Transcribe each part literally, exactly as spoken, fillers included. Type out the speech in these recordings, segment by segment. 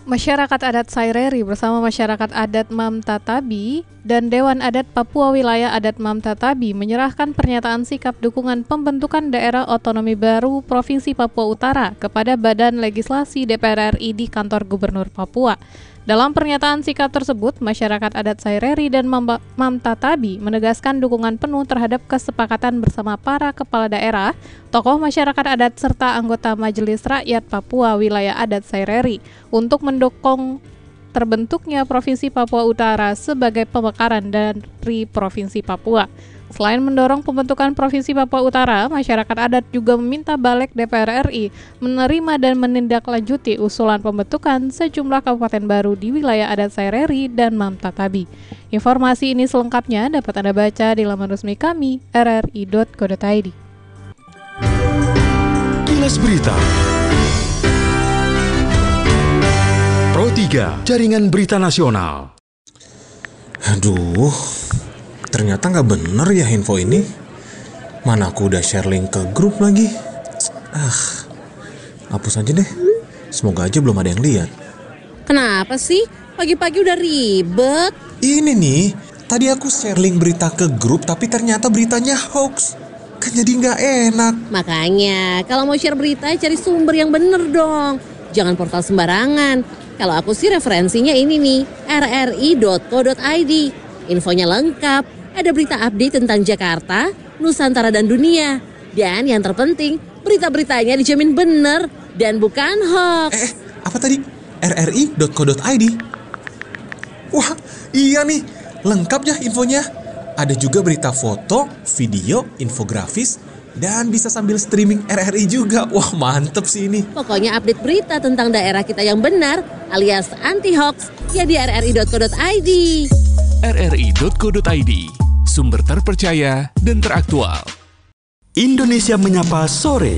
Masyarakat adat Saireri bersama masyarakat adat Mamtatabi dan Dewan Adat Papua Wilayah Adat Mamtatabi menyerahkan pernyataan sikap dukungan pembentukan daerah otonomi baru Provinsi Papua Utara kepada Badan Legislasi D P R R I di kantor Gubernur Papua. Dalam pernyataan sikap tersebut, masyarakat adat Saireri dan Mamtatabi menegaskan dukungan penuh terhadap kesepakatan bersama para kepala daerah, tokoh masyarakat adat serta anggota Majelis Rakyat Papua Wilayah Adat Saireri untuk mendukung terbentuknya Provinsi Papua Utara sebagai pemekaran dari Provinsi Papua. Selain mendorong pembentukan Provinsi Papua Utara, masyarakat adat juga meminta Balik D P R R I menerima dan menindaklanjuti usulan pembentukan sejumlah kabupaten baru di wilayah adat Saireri dan Mamtatabi. Informasi ini selengkapnya dapat Anda baca di laman resmi kami r r i dot co dot i d. Kilas Berita Pro tiga, Jaringan Berita Nasional. Aduh, ternyata nggak bener ya info ini. Mana aku udah share link ke grup lagi. Ah, hapus aja deh. Semoga aja belum ada yang lihat. Kenapa sih? Pagi-pagi udah ribet. Ini nih, tadi aku share link berita ke grup tapi ternyata beritanya hoax. Kan jadi nggak enak. Makanya, kalau mau share berita cari sumber yang bener dong. Jangan portal sembarangan. Kalau aku sih referensinya ini nih, r r i dot co dot i d. Infonya lengkap. Ada berita update tentang Jakarta, Nusantara dan dunia. Dan yang terpenting, berita-beritanya dijamin benar dan bukan hoax. Eh, apa tadi? r r i dot co dot i d. Wah, iya nih. Lengkap ya infonya. Ada juga berita foto, video, infografis, dan bisa sambil streaming R R I juga. Wah, mantep sih ini. Pokoknya update berita tentang daerah kita yang benar alias anti-hoax ya di r r i dot co dot i d. r r i dot co dot i d, sumber terpercaya dan teraktual. Indonesia Menyapa Sore.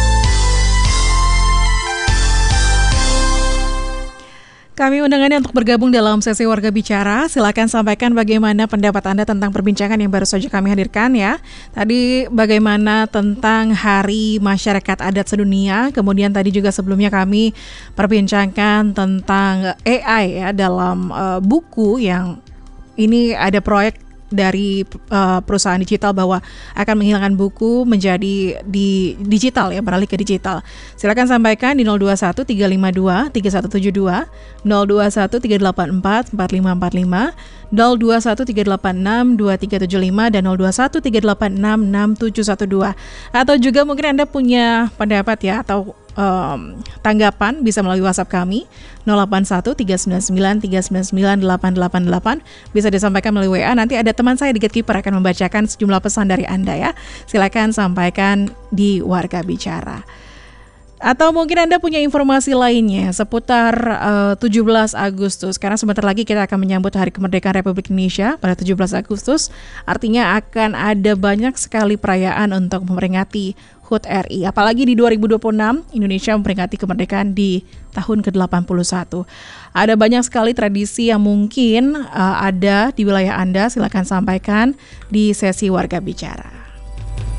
Kami undang Anda untuk bergabung dalam sesi Warga Bicara. Silakan sampaikan bagaimana pendapat Anda tentang perbincangan yang baru saja kami hadirkan ya. Tadi bagaimana tentang Hari Masyarakat Adat Sedunia. Kemudian tadi juga sebelumnya kami perbincangkan tentang A I ya dalam uh, buku yang ini ada proyek dari uh, perusahaan digital bahwa akan menghilangkan buku menjadi di digital ya, beralih ke digital. Silakan sampaikan di nol dua satu tiga lima dua tiga satu tujuh dua, nol dua satu tiga delapan empat empat lima empat lima, nol dua satu tiga delapan enam dua tiga tujuh lima dan nol dua satu tiga delapan enam enam tujuh satu dua. Atau juga mungkin Anda punya pendapat ya atau Um, tanggapan bisa melalui WhatsApp kami nol delapan satu tiga sembilan sembilan tiga sembilan sembilan delapan delapan delapan, bisa disampaikan melalui W A. Nanti ada teman saya di Gatekeeper akan membacakan sejumlah pesan dari Anda ya. Silakan sampaikan di Warga Bicara. Atau mungkin Anda punya informasi lainnya seputar uh, tujuh belas Agustus. Karena sebentar lagi kita akan menyambut Hari Kemerdekaan Republik Indonesia pada tujuh belas Agustus. Artinya akan ada banyak sekali perayaan untuk memperingati H U T R I. Apalagi di dua ribu dua puluh enam Indonesia memperingati kemerdekaan di tahun ke delapan puluh satu. Ada banyak sekali tradisi yang mungkin uh, ada di wilayah Anda. Silakan sampaikan di sesi Warga Bicara.